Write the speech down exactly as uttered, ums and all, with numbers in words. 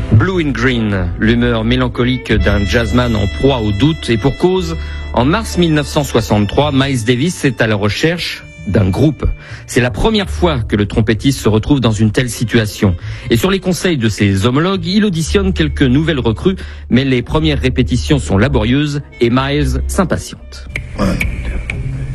Blue in Green, l'humeur mélancolique d'un jazzman en proie au doute, et pour cause, en mars mille neuf cent soixante-trois, Miles Davis est à la recherche d'un groupe. C'est la première fois que le trompettiste se retrouve dans une telle situation. Et sur les conseils de ses homologues, il auditionne quelques nouvelles recrues, mais les premières répétitions sont laborieuses et Miles s'impatiente. One, two.